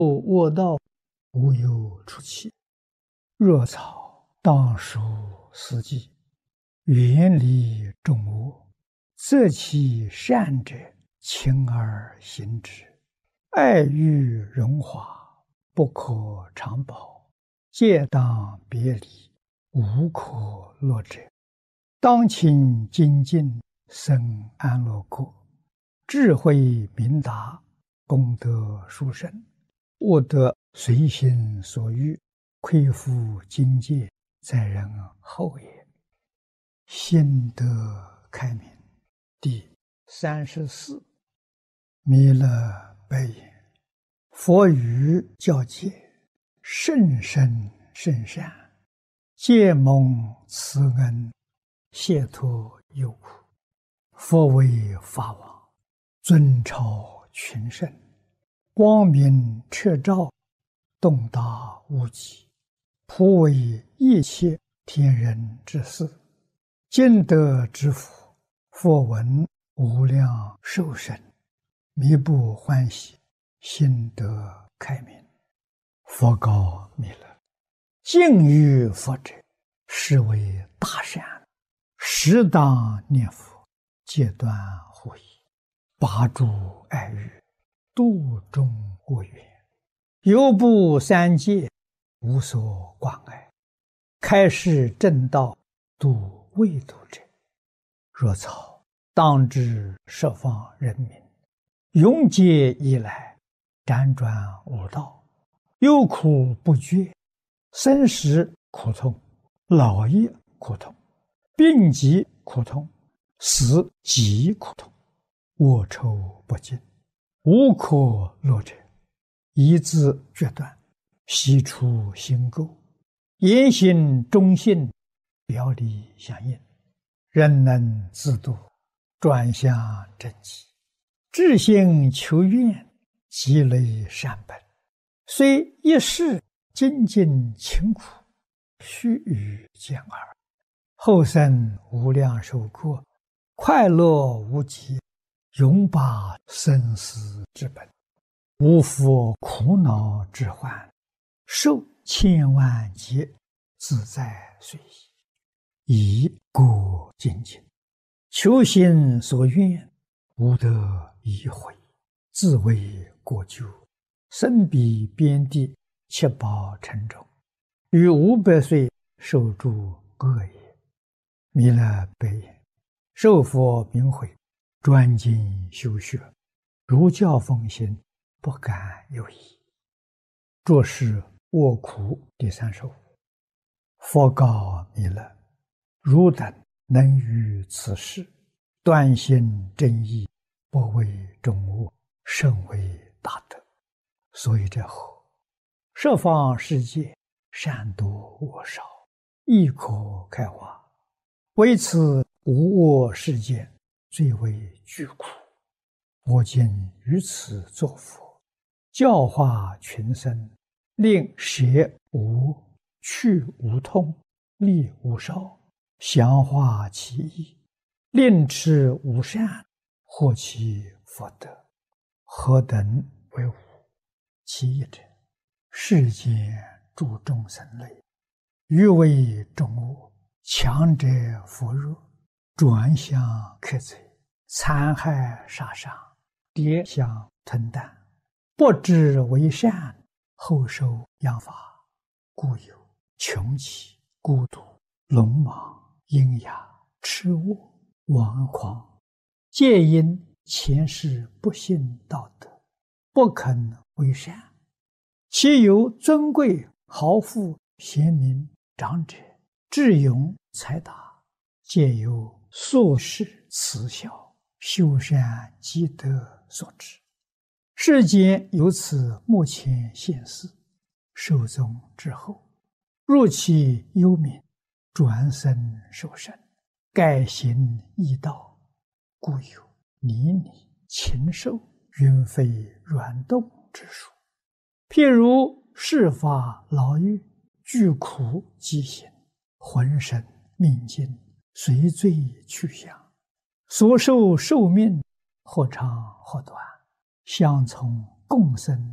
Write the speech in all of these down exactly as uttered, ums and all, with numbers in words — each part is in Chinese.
卧道，无有出气。若草当属四季，远离众恶，择其善者，亲而行之。爱欲荣华，不可长保，戒当别离，无可乐者。当勤精进，生安乐国，智慧明达，功德殊胜，悟得随心所欲，恢复境界，在人后也。心得开明。第三十四，弥勒白言：佛语教诫，甚深甚善，皆蒙慈恩，解脱忧苦。佛为法王，尊超群圣，光明彻照，洞达无极，普为一切天人之事。今得之福，佛闻无量寿生，弥不欢喜，心得开明。佛告弥勒：敬于佛者，是为大善，适当念佛，戒断护疑，拔诸爱欲，度众恶缘，犹不三界，无所关爱，开示正道，度未度者。若草当知十方人民，永劫以来，辗转无道，忧苦不绝，生死苦痛，老业苦痛，病疾苦痛，死极苦痛，恶臭不尽，无可乐者。一字决断，悉出心垢，言行忠信，表里相应，人能自度，转向正极，至心求愿，积累善本，虽一世精进勤苦，须臾见耳，后生无量寿过，快乐无极，永拔生死之本，无复苦恼之患，受千万劫，自在随意，以故精进，求心所愿，无得已悔，自为过咎，身彼边地，七宝沉重，于五百岁受诸恶也。弥勒白言：受佛明慧，专精修学，如教奉行，不敢有疑。作是卧苦第三十五。佛告弥勒：汝等能于此事，断心正义，不为众恶，甚为大德。所以者后，十方世界，善多恶少，亦可开化。为此无恶世界，最为具苦。我今于此作佛，教化群生，令舍无、去无痛，利无少，详化其意，令持无善，获其福德。何等为无？其一者，世间诸众生类，欲为众恶，强者扶弱，转向克贼，残害杀伤，跌相吞啖，不知为善，后受殃罚，故有穷奇、孤独、鲁莽、阴哑、痴误、顽狂，皆因前世不信道德，不肯为善。其有尊贵、豪富、贤明、长者、智勇、才达，皆由宿世慈孝、修善积德所致。世间由此目前现世，寿终之后，入其幽冥，转生受生，改行异道，故有泥泞、禽兽、云飞软动之术。譬如世法牢狱，具苦疾行，浑身命尽，随罪去向，所受寿命或长或短，相从共生，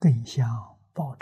对象报。